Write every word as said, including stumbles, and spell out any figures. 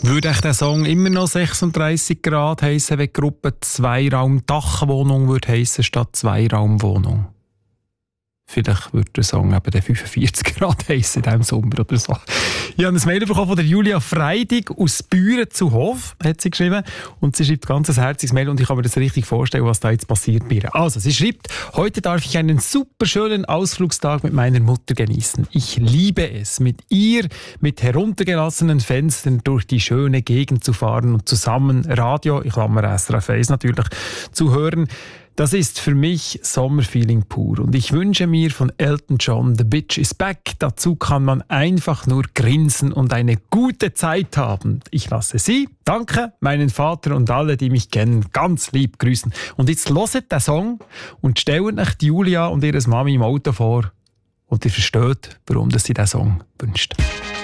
Würde echt der Song immer noch sechsunddreissig Grad heissen, wenn die Gruppe Zweiraum-Dachwohnung würde heissen statt Zweiraumwohnung? Vielleicht würde der Song eben der fünfundvierzig Grad heissen in diesem Sommer oder so. Ich habe ein Mail bekommen von der Julia Freidig aus Büren zu Hof, hat sie geschrieben. Und sie schreibt ganz ein herziges Mail und ich kann mir das richtig vorstellen, was da jetzt passiert bei ihr. Also, sie schreibt, heute darf ich einen super schönen Ausflugstag mit meiner Mutter genießen. Ich liebe es, mit ihr mit heruntergelassenen Fenstern durch die schöne Gegend zu fahren und zusammen Radio, ich klammer S R F eins natürlich, zu hören. Das ist für mich Sommerfeeling pur und ich wünsche mir von Elton John The Bitch is Back. Dazu kann man einfach nur grinsen und eine gute Zeit haben. Ich lasse Sie, danke, meinen Vater und alle, die mich kennen, ganz lieb grüßen. Und jetzt hört den Song und stellt euch Julia und ihre Mami im Auto vor und ihr versteht, warum sie diesen Song wünscht.